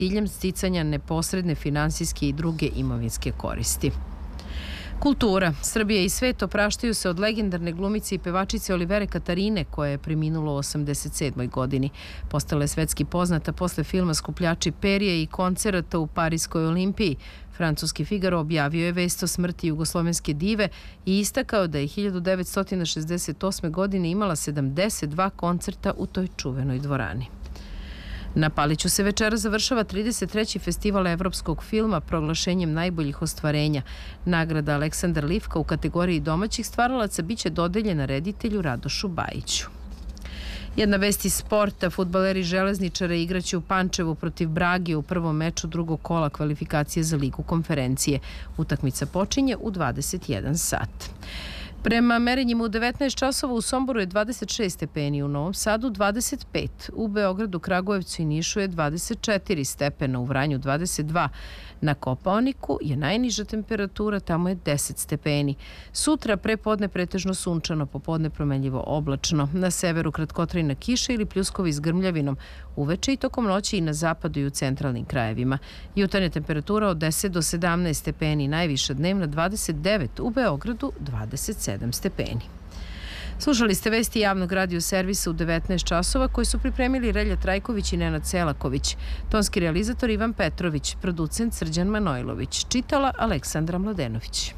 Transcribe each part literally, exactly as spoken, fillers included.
ciljem sticanja neposredne finansijske i druge imovinske koristi. Kultura. Srbija i svet opraštaju se od legendarne glumice i pevačice Olivere Katarine, koja je preminula u osamdeset sedmoj godini. Postala je svetski poznata posle filma Skupljači perje i koncerata u Pariskoj olimpiji. Francuski Figaro objavio je vest o smrti jugoslovenske dive i istakao da je hiljadu devetsto šezdeset osme. godine imala sedamdeset dva koncerta u toj čuvenoj dvorani. Na Paliću se večera završava trideset treći festival evropskog filma proglašenjem najboljih ostvarenja. Nagrada Aleksandar Livka u kategoriji domaćih stvaralaca biće dodeljena reditelju Radošu Bajiću. Jedna vest iz sporta. Fudbaleri Železničara igraće u Pančevu protiv Brage u prvom meču drugog kola kvalifikacije za Ligu konferencije. Utakmica počinje u dvadeset jedan sat. Prema merenjima u devetnaest časova u Somboru je dvadeset šest stepeni, u Novom Sadu dvadeset pet, u Beogradu, Kragujevcu i Nišu je dvadeset četiri stepena, u Vranju dvadeset dva. Na Kopaoniku je najniža temperatura, tamo je deset stepeni. Sutra prepodne pretežno sunčano, popodne promenljivo oblačno. Na severu kratkotrajna kiša ili pljuskovi s grmljavinom. Uveče i tokom noći i na zapadu i u centralnim krajevima. Jutarnja temperatura od deset do sedamnaest stepeni, najviša dnevna dvadeset devet, u Beogradu dvadeset sedam stepeni. Slušali ste vesti javnog radio servisa u devetnaest časova koji su pripremili Relja Trajković i Nenad Selaković. Tonski realizator Ivan Petrović, producent Srđan Manojlović, čitala Aleksandra Mladenović.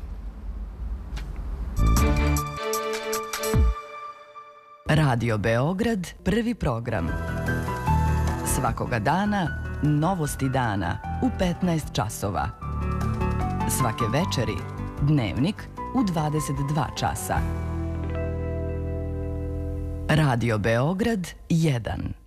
Radio Beograd, prvi program. Svakoga dana, novosti dana u petnaest časova. Svake večeri, dnevnik u dvadeset dva časa. Radio Beograd jedan.